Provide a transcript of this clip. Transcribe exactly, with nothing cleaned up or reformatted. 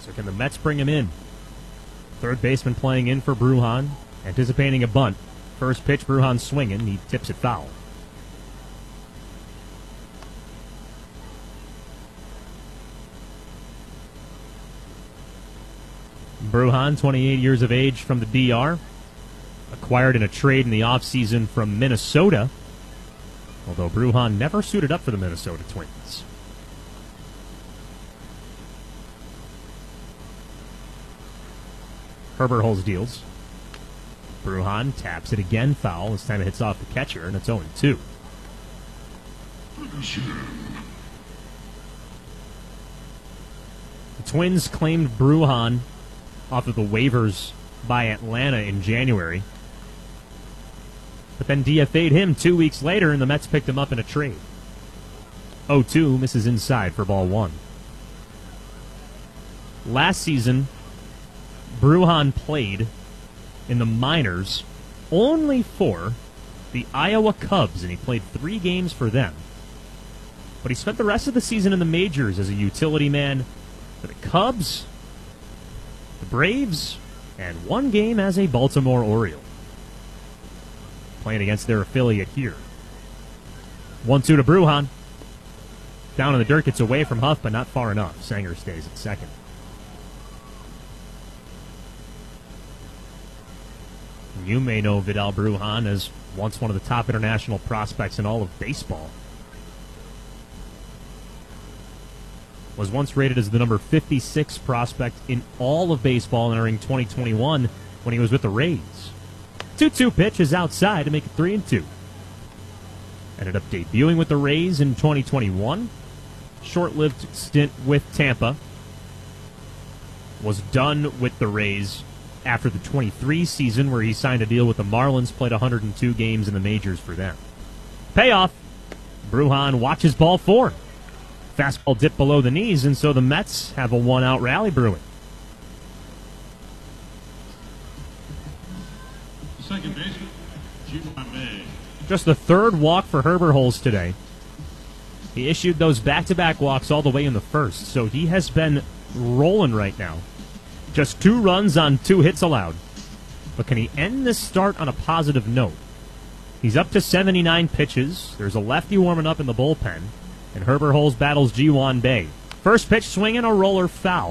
So can the Mets bring him in? Third baseman playing in for Brujan, anticipating a bunt. First pitch, Brujan swinging. He tips it foul. Brujan, twenty-eight years of age, from the D R. Acquired in a trade in the offseason from Minnesota. Although Brujan never suited up for the Minnesota Twins. Herbert holds deals. Brujan taps it again, foul. This time it hits off the catcher, and it's oh two. The Twins claimed Brujan off of the waivers by Atlanta in January, but then D F A'd him two weeks later, and the Mets picked him up in a trade. oh two, misses inside for ball one. Last season, Brujan played in the minors only for the Iowa Cubs, and he played three games for them. But he spent the rest of the season in the majors as a utility man for the Cubs, the Braves, and one game as a Baltimore Oriole, playing against their affiliate here. one two to Brujan. Down in the dirt, gets away from Huff, but not far enough. Sanger stays at second. You may know Vidal Brujan as once one of the top international prospects in all of baseball. Was once rated as the number fifty-six prospect in all of baseball entering twenty twenty-one when he was with the Rays. two two pitch is outside to make it three and two. Ended up debuting with the Rays in twenty twenty-one. Short-lived stint with Tampa. Was done with the Rays after the twenty-three season, where he signed a deal with the Marlins, played one hundred two games in the majors for them. Payoff. Brujan watches ball four. Fastball dipped below the knees, and so the Mets have a one-out rally brewing. Second baseman, G-Fly May. Just the third walk for Herbert Holz today. He issued those back-to-back walks all the way in the first, so he has been rolling right now. Just two runs on two hits allowed. But can he end this start on a positive note? He's up to seventy-nine pitches. There's a lefty warming up in the bullpen. And Herbert Holz battles Ji-Hwan Bae. First pitch swinging, a roller foul.